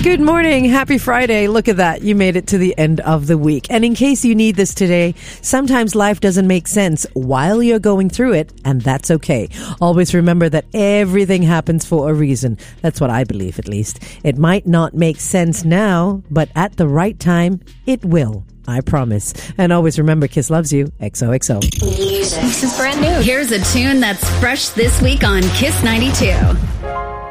Good morning. Happy Friday. Look at that. You made it to the end of the week. And in case you need this today, sometimes life doesn't make sense while you're going through it, and that's okay. Always remember that everything happens for a reason. That's what I believe, at least. It might not make sense now, but at the right time, it will. I promise. And always remember, Kiss loves you. XOXO. Music. This is brand new. Here's a tune that's fresh this week on Kiss 92.